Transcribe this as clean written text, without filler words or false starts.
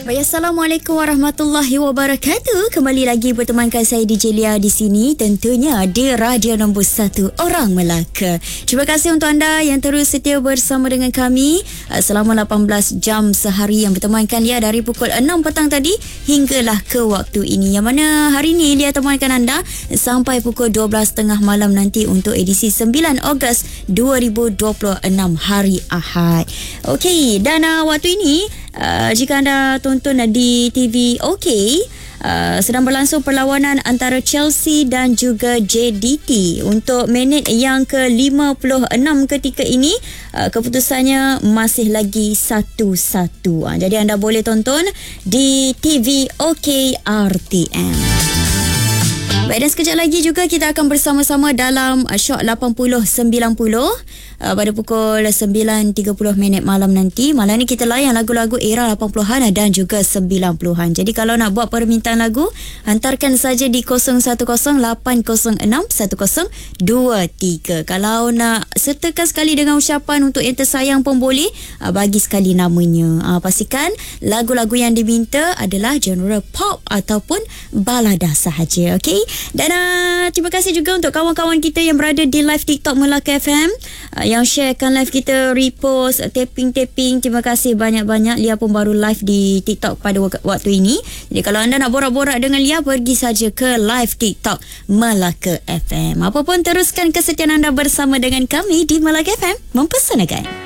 Baik, Assalamualaikum warahmatullahi wabarakatuh. Kembali lagi bertemankan saya DJ Lia di sini, tentunya di Radio Nombor 1 Orang Melaka. Terima kasih untuk anda yang terus setia bersama dengan kami selama 18 jam sehari, yang bertemankan Lia dari pukul 6 petang tadi hinggalah ke waktu ini. Yang mana hari ini Lia temankan anda sampai pukul 12.30 malam nanti untuk edisi 9 Ogos 2026 hari Ahad. Okey, dan waktu ini jika anda tonton di TV OK, sedang berlangsung perlawanan antara Chelsea dan juga JDT. Untuk minit yang ke-56 ketika ini, keputusannya masih lagi 1-1. Jadi anda boleh tonton di TV OK RTM. Baik, dan sekejap lagi juga kita akan bersama-sama dalam Shock 80-90 pada pukul 9.30 malam nanti. Malam ni kita layan lagu-lagu era 80-an dan juga 90-an. Jadi kalau nak buat permintaan lagu, hantarkan saja di 0108061023. Kalau nak sertakan sekali dengan ucapan untuk yang tersayang pun boleh, bagi sekali namanya. Pastikan lagu-lagu yang diminta adalah genre pop ataupun balada sahaja. Okey? Dan terima kasih juga untuk kawan-kawan kita yang berada di live TikTok Melaka FM, yang sharekan live kita, repost, tapping. Terima kasih banyak-banyak. Lia pun baru live di TikTok pada waktu ini. Jadi kalau anda nak borak-borak dengan Lia, pergi saja ke live TikTok Melaka FM. Apapun, teruskan kesetiaan anda bersama dengan kami di Melaka FM, mempersanakan.